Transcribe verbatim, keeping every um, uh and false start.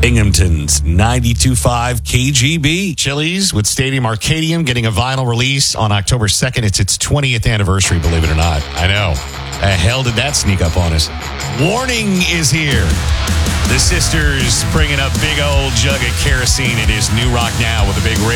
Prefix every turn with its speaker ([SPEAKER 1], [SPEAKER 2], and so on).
[SPEAKER 1] Binghamton's ninety-two point five K G B.
[SPEAKER 2] Chili's with Stadium Arcadium getting a vinyl release on October second. It's its twentieth anniversary, believe it or not. I know. The hell did that sneak up on us? Warning is here. The sisters bringing a big old jug of kerosene. It is New Rock Now with a big rig.